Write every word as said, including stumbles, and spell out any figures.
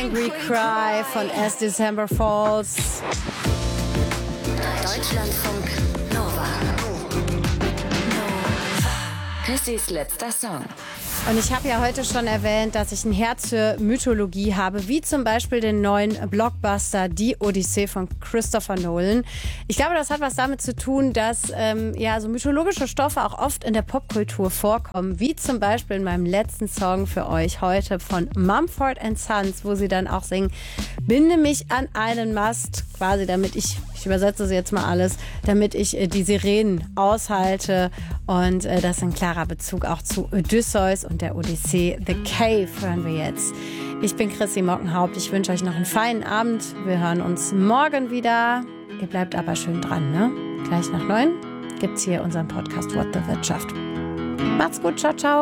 Angry Cry von As December Falls. Deutschlandfunk Nova. Chrissys letzter Song. Und ich habe ja heute schon erwähnt, dass ich ein Herz für Mythologie habe, wie zum Beispiel den neuen Blockbuster Die Odyssee von Christopher Nolan. Ich glaube, das hat was damit zu tun, dass ähm, ja so mythologische Stoffe auch oft in der Popkultur vorkommen, wie zum Beispiel in meinem letzten Song für euch heute von Mumford and Sons, wo sie dann auch singen, binde mich an einen Mast, quasi damit ich, ich übersetze es jetzt mal alles, damit ich äh, die Sirenen aushalte. Und äh, das ist ein klarer Bezug auch zu Odysseus und der Odyssee. The Cave hören wir jetzt. Ich bin Chrissy Mockenhaupt. Ich wünsche euch noch einen feinen Abend. Wir hören uns morgen wieder. Ihr bleibt aber schön dran, ne? Gleich nach neun gibt's hier unseren Podcast What the Wirtschaft. Macht's gut. Ciao, ciao.